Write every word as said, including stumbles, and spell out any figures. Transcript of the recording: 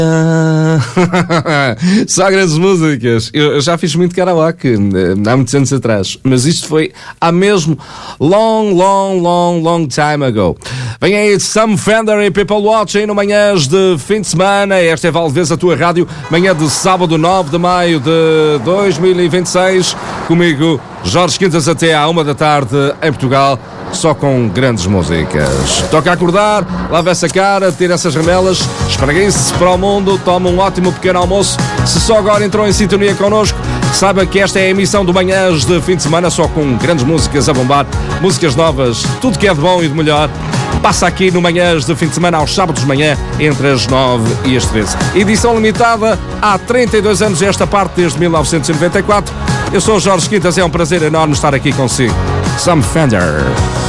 Só grandes músicas. Eu, eu já fiz muito karaoke há muitos anos atrás, mas isto foi há mesmo long, long, long, long time ago. Vem aí Sam Fender e People Watching no manhãs de fim de semana. Esta é Valdevez, a tua rádio, manhã de sábado nove de maio de dois mil e vinte e seis. Comigo, Jorge Quintas, até à uma da tarde em Portugal, só com grandes músicas. Toca a acordar, lava essa cara, tira essas ramelas, esfreguem-se para o mundo, toma um ótimo pequeno almoço. Se só agora entrou em sintonia connosco, saiba que esta é a emissão do Manhãs de fim de semana, só com grandes músicas a bombar, músicas novas, tudo que é de bom e de melhor. Passa aqui no Manhãs de fim de semana, aos sábados de manhã, entre as nove e as treze. Edição limitada, há trinta e dois anos esta parte, desde mil novecentos e noventa e quatro. Eu sou o Jorge Quintas, é um prazer enorme estar aqui consigo. Sam Fender.